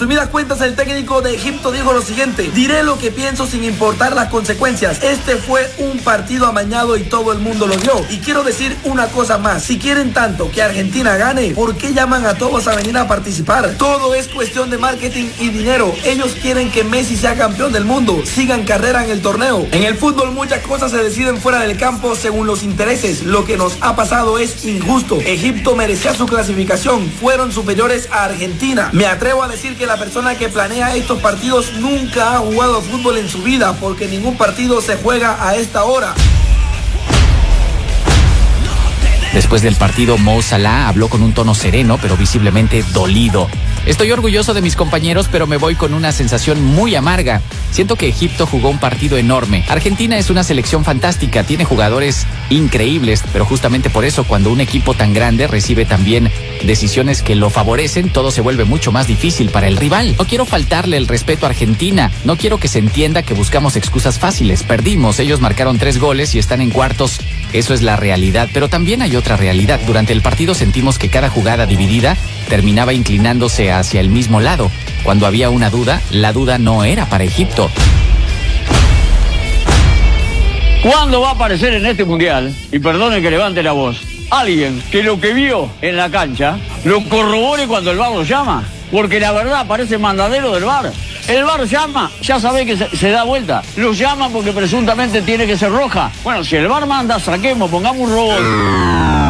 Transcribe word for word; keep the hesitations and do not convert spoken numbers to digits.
resumidas cuentas, el técnico de Egipto dijo lo siguiente: diré lo que pienso sin importar las consecuencias. Este fue un partido amañado y todo el mundo lo vio. Y quiero decir una cosa más: si quieren tanto que Argentina gane, ¿por qué llaman a todos a venir a participar? Todo es cuestión de marketing y dinero. Ellos quieren que Messi sea campeón del mundo, sigan carrera en el torneo. En el fútbol muchas cosas se deciden fuera del campo según los intereses. Lo que nos ha pasado es injusto. Egipto merecía su clasificación, fueron superiores a Argentina. Me atrevo a decir que la persona que planea estos partidos nunca ha jugado fútbol en su vida, porque ningún partido se juega a esta hora. Después del partido, Mo Salah habló con un tono sereno, pero visiblemente dolido. Estoy orgulloso de mis compañeros, pero me voy con una sensación muy amarga. Siento que Egipto jugó un partido enorme. Argentina es una selección fantástica, tiene jugadores increíbles, pero justamente por eso, cuando un equipo tan grande recibe también decisiones que lo favorecen, todo se vuelve mucho más difícil para el rival. No quiero faltarle el respeto a Argentina, no quiero que se entienda que buscamos excusas fáciles. Perdimos, ellos marcaron tres goles y están en cuartos. Eso es la realidad, pero también hay otra realidad. Durante el partido sentimos que cada jugada dividida terminaba inclinándose hacia el mismo lado. Cuando había una duda, la duda no era para Egipto. ¿Cuándo va a aparecer en este mundial, y perdonen que levante la voz, alguien que lo que vio en la cancha lo corrobore cuando el V A R lo llama? Porque la verdad parece mandadero del V A R. El V A R llama, ya sabe que se, se da vuelta. Lo llaman porque presuntamente tiene que ser roja. Bueno, si el V A R manda, saquemos, pongamos un robot.